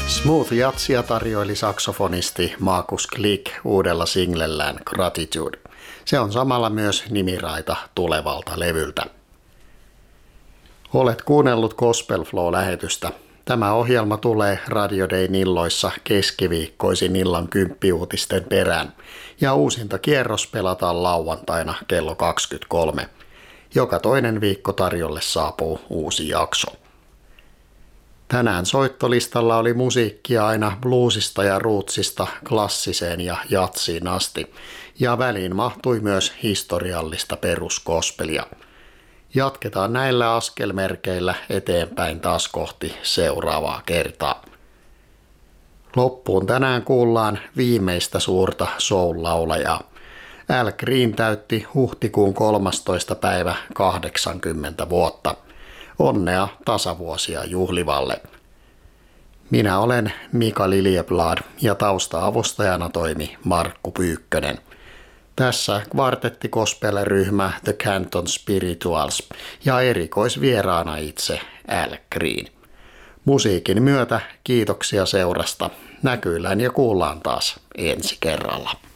Smooth jatsia tarjoili saksofonisti Markus Klick uudella singlellään Gratitude. Se on samalla myös nimiraita tulevalta levyltä. Olet kuunnellut Gospel Flow-lähetystä. Tämä ohjelma tulee Radio Dayn illoissa keskiviikkoisin illan 10 uutisten perään ja uusinta kierros pelataan lauantaina kello 23. Joka toinen viikko tarjolle saapuu uusi jakso. Tänään soittolistalla oli musiikkia aina bluesista ja rootsista klassiseen ja jatsiin asti, ja väliin mahtui myös historiallista peruskospelia. Jatketaan näillä askelmerkeillä eteenpäin taas kohti seuraavaa kertaa. Loppuun tänään kuullaan viimeistä suurta soul-laulajaa. Al Green täytti huhtikuun 13. päivä 80 vuotta. Onnea tasavuosia juhlivalle. Minä olen Mika Liljeblad ja tausta-avustajana toimi Markku Pyykkönen. Tässä kvartetti gospel-ryhmä The Canton Spirituals ja erikoisvieraana itse Al Green. Musiikin myötä kiitoksia seurasta. Näkyillään ja kuullaan taas ensi kerralla.